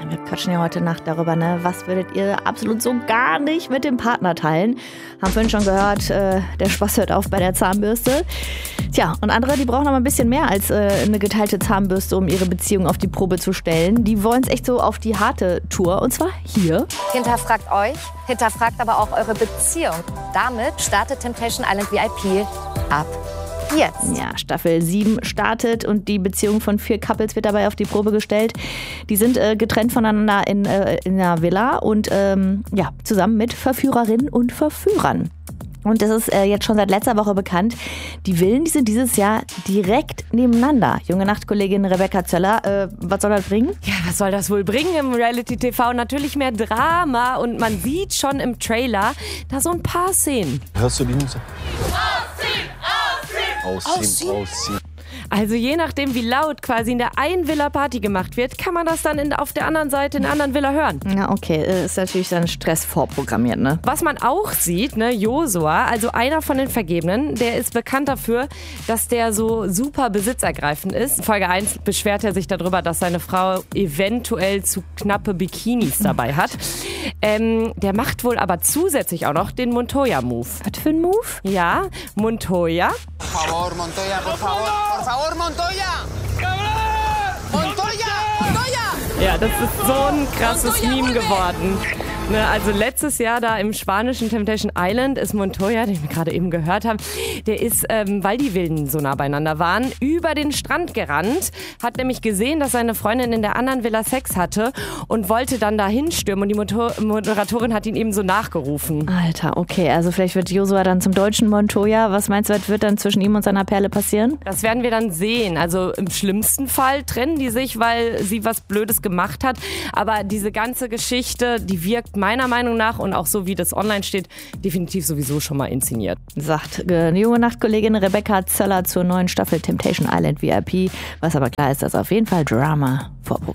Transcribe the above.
Wir quatschen ja heute Nacht darüber, ne? Was würdet ihr absolut so gar nicht mit dem Partner teilen? Haben vorhin schon gehört, der Spaß hört auf bei der Zahnbürste. Tja, und andere, die brauchen aber ein bisschen mehr als eine geteilte Zahnbürste, um ihre Beziehung auf die Probe zu stellen. Die wollen es echt so auf die harte Tour. Und zwar hier. Hinterfragt euch, hinterfragt aber auch eure Beziehung. Damit startet Temptation Island VIP ab jetzt. Ja, Staffel 7 startet und die Beziehung von 4 Couples wird dabei auf die Probe gestellt. Die sind getrennt voneinander in einer Villa und zusammen mit Verführerinnen und Verführern. Und das ist jetzt schon seit letzter Woche bekannt. Die Villen, die sind dieses Jahr direkt nebeneinander. Junge Nachtkollegin Rebecca Zöller, was soll das bringen? Ja, was soll das wohl bringen im Reality-TV? Natürlich mehr Drama und man sieht schon im Trailer da so ein paar Szenen. Hörst du die Musik? Ausziehen. Also je nachdem, wie laut quasi in der einen Villa Party gemacht wird, kann man das dann auf der anderen Seite in der anderen Villa hören. Ja, okay, ist natürlich dann Stress vorprogrammiert, ne? Was man auch sieht, ne, Josua, also einer von den Vergebenen, der ist bekannt dafür, dass der so super besitzergreifend ist. In Folge 1 beschwert er sich darüber, dass seine Frau eventuell zu knappe Bikinis dabei hat. Der macht wohl aber zusätzlich auch noch den Montoya-Move. Was für ein Move? Ja, Montoya. Por favor, Montoya, por favor. Por favor, Montoya. Montoya, Montoya. Ja, das ist so ein krasses Meme geworden. Ne, also letztes Jahr da im spanischen Temptation Island ist Montoya, den wir gerade eben gehört haben, der ist, weil die Villen so nah beieinander waren, über den Strand gerannt, hat nämlich gesehen, dass seine Freundin in der anderen Villa Sex hatte und wollte dann da hinstürmen und die Moderatorin hat ihn eben so nachgerufen. Alter, okay, also vielleicht wird Josua dann zum deutschen Montoya. Was meinst du, was wird dann zwischen ihm und seiner Perle passieren? Das werden wir dann sehen. Also im schlimmsten Fall trennen die sich, weil sie was Blödes gemacht hat. Aber diese ganze Geschichte, die wirkt meiner Meinung nach und auch so wie das online steht, definitiv sowieso schon mal inszeniert. Sagt junge Nachtkollegin Rebecca Zöller zur neuen Staffel Temptation Island VIP. Was aber klar ist, dass auf jeden Fall Drama